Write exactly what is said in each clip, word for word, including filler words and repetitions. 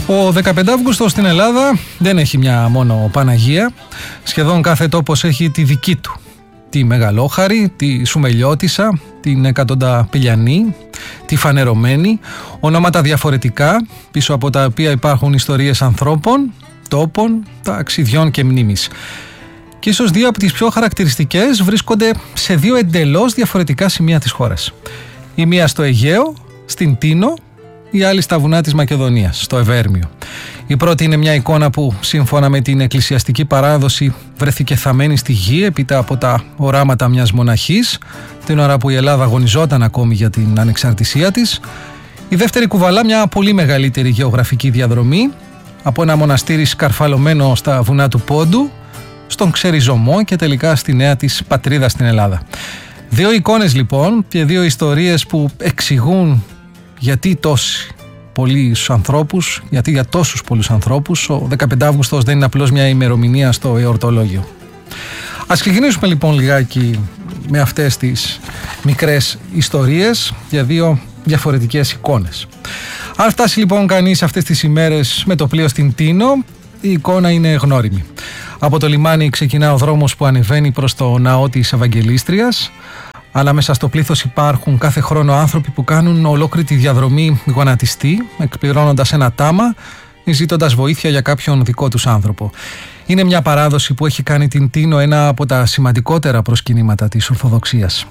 Ο δεκαπέντε Αυγούστος στην Ελλάδα δεν έχει μια μόνο Παναγία. Σχεδόν κάθε τόπος έχει τη δική του. Τη Μεγαλόχαρη, τη Σουμελιώτισσα, την Εκατονταπηλιανή, τη Φανερωμένη. Ονόματα διαφορετικά, πίσω από τα οποία υπάρχουν ιστορίες ανθρώπων, τόπων, ταξιδιών και μνήμης. Και ίσως δύο από τις πιο χαρακτηριστικές βρίσκονται σε δύο εντελώς διαφορετικά σημεία της χώρας. Η μία στο Αιγαίο, στην Τίνο, η άλλη στα βουνά της Μακεδονίας, στο Ευέρμιο. Η πρώτη είναι μια εικόνα που σύμφωνα με την εκκλησιαστική παράδοση βρέθηκε θαμμένη στη γη έπειτα από τα οράματα μιας μοναχής, την ώρα που η Ελλάδα αγωνιζόταν ακόμη για την ανεξαρτησία της. Η δεύτερη κουβαλά μια πολύ μεγαλύτερη γεωγραφική διαδρομή από ένα μοναστήρι σκαρφαλωμένο στα βουνά του Πόντου, στον Ξεριζωμό και τελικά στη νέα της πατρίδα στην Ελλάδα. Δύο εικόνες λοιπόν και δύο ιστορίες που εξηγούν γιατί τόσοι πολλούς ανθρώπους, γιατί για τόσους πολλούς ανθρώπους ο δεκαπέντε Αυγούστος δεν είναι απλώς μια ημερομηνία στο εορτολόγιο. Ας ξεκινήσουμε λοιπόν λιγάκι με αυτές τις μικρές ιστορίες για δύο διαφορετικές εικόνες. Αν φτάσει λοιπόν κανείς αυτές τις ημέρες με το πλοίο στην Τίνο, η εικόνα είναι γνώριμη. Από το λιμάνι ξεκινά ο δρόμος που ανεβαίνει προς το ναό της Ευαγγελίστριας. Ανάμεσα στο πλήθος υπάρχουν κάθε χρόνο άνθρωποι που κάνουν ολόκληρη τη διαδρομή γονατιστή, εκπληρώνοντας ένα τάμα ή ζητώντας βοήθεια για κάποιον δικό τους άνθρωπο. Είναι μια παράδοση που έχει κάνει την Τίνο ένα από τα σημαντικότερα προσκυνήματα της Ορθοδοξίας.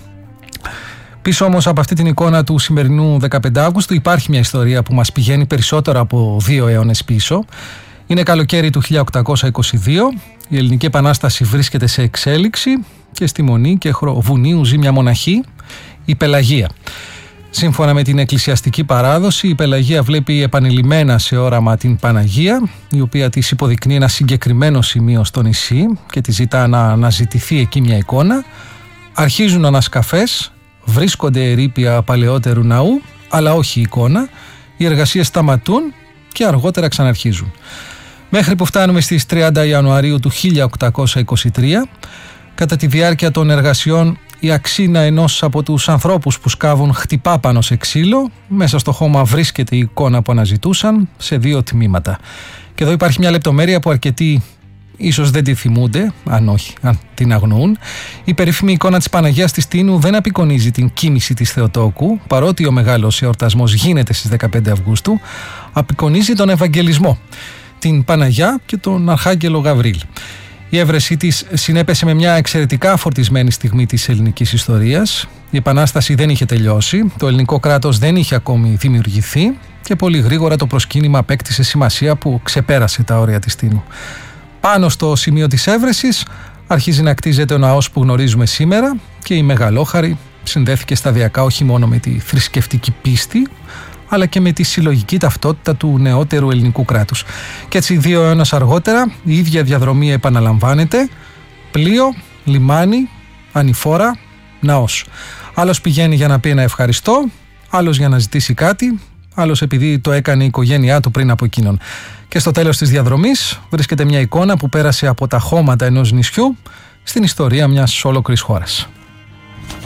Πίσω όμως από αυτή την εικόνα του σημερινού δεκαπέντε Αυγούστου υπάρχει μια ιστορία που μας πηγαίνει περισσότερο από δύο αιώνες πίσω. Είναι καλοκαίρι του χίλια οκτακόσια είκοσι δύο, η Ελληνική Επανάσταση βρίσκεται σε εξέλιξη και στη Μονή και Χροβουνίου ζει μια μοναχή, η Πελαγία. Σύμφωνα με την εκκλησιαστική παράδοση, η Πελαγία βλέπει επανειλημμένα σε όραμα την Παναγία, η οποία της υποδεικνύει ένα συγκεκριμένο σημείο στο νησί και της ζητά να αναζητηθεί εκεί μια εικόνα. Αρχίζουν ανασκαφές, βρίσκονται ερείπια παλαιότερου ναού, αλλά όχι εικόνα. Οι εργασίες σταματούν και αργότερα ξαναρχίζουν. Μέχρι που φτάνουμε στις τριάντα Ιανουαρίου του χίλια οκτακόσια είκοσι τρία, κατά τη διάρκεια των εργασιών η αξίνα ενός από τους ανθρώπους που σκάβουν χτυπά πάνω σε ξύλο. Μέσα στο χώμα βρίσκεται η εικόνα που αναζητούσαν σε δύο τμήματα. Και εδώ υπάρχει μια λεπτομέρεια που αρκετοί ίσως δεν τη θυμούνται, αν όχι, αν την αγνοούν. Η περίφημη εικόνα της Παναγίας της Τίνου δεν απεικονίζει την κοίμηση της Θεοτόκου, παρότι ο μεγάλος εορτασμός γίνεται στις δεκαπέντε Αυγούστου, απεικονίζει τον Ευαγγελισμό, την Παναγιά και τον Αρχάγγελο Γαβρίλ. Η έβρεσή της συνέπεσε με μια εξαιρετικά φορτισμένη στιγμή της ελληνικής ιστορίας. Η Επανάσταση δεν είχε τελειώσει, το ελληνικό κράτος δεν είχε ακόμη δημιουργηθεί και πολύ γρήγορα το προσκύνημα απέκτησε σημασία που ξεπέρασε τα όρια της Τίνου. Πάνω στο σημείο της έβρεσης αρχίζει να κτίζεται ο ναός που γνωρίζουμε σήμερα και η Μεγαλόχαρη συνδέθηκε σταδιακά όχι μόνο με τη θρησκευτική πίστη, αλλά και με τη συλλογική ταυτότητα του νεότερου ελληνικού κράτους. Και έτσι δύο αιώνες αργότερα η ίδια διαδρομή επαναλαμβάνεται, πλοίο, λιμάνι, ανηφόρα, ναός. Άλλος πηγαίνει για να πει ένα ευχαριστώ, άλλος για να ζητήσει κάτι, άλλος επειδή το έκανε η οικογένειά του πριν από εκείνον. Και στο τέλος της διαδρομής βρίσκεται μια εικόνα που πέρασε από τα χώματα ενός νησιού στην ιστορία μιας ολόκληρης χώρας.